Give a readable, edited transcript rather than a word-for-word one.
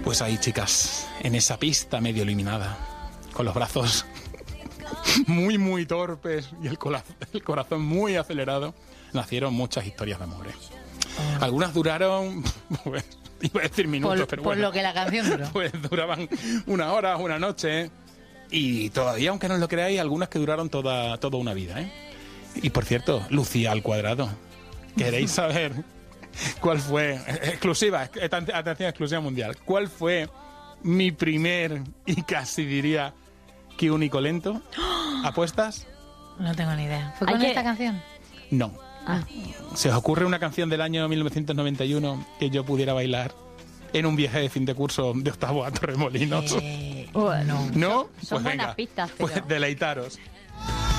Pues ahí, chicas, en esa pista medio iluminada, con los brazos muy, muy torpes y el corazón muy acelerado, nacieron muchas historias de amores. Algunas duraron, pues, iba a decir minutos, pero bueno. Por lo que la canción duró. Pues duraban una hora, una noche. Y todavía, aunque no lo creáis, algunas que duraron toda una vida, ¿eh? Y por cierto, Lucía al cuadrado. ¿Queréis saber cuál fue? Exclusiva, atención, exclusiva mundial. ¿Cuál fue mi primer y casi diría que único lento? ¿Apuestas? No tengo ni idea. ¿Fue con esta canción? No. ¿Se os ocurre una canción del año 1991 que yo pudiera bailar en un viaje de fin de curso de octavo a Torremolinos? Bueno. ¿No? Son Pues buenas venga, pistas, pues pero... deleitaros.